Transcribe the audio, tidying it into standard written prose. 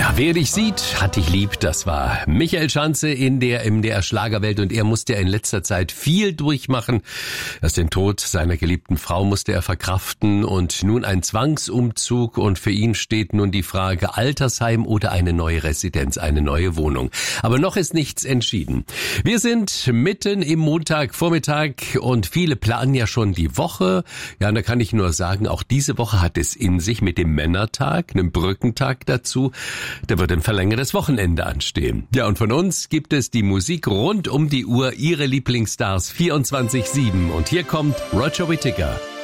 Ja, wer dich sieht, hat dich lieb. Das war Michael Schanze in der MDR Schlagerwelt und er musste in letzter Zeit viel durchmachen. Erst den Tod seiner geliebten Frau musste er verkraften und nun ein Zwangsumzug und für ihn steht nun die Frage Altersheim oder eine neue Residenz, eine neue Wohnung. Aber noch ist nichts entschieden. Wir sind mitten im Montagvormittag und viele planen ja schon die Woche. Ja, und da kann ich nur sagen, auch diese Woche hat es in sich mit dem Männertag, einem Brückentag dazu. Da wird ein verlängertes Wochenende anstehen. Ja, und von uns gibt es die Musik rund um die Uhr, Ihre Lieblingsstars 24/7. Und hier kommt Roger Whittaker.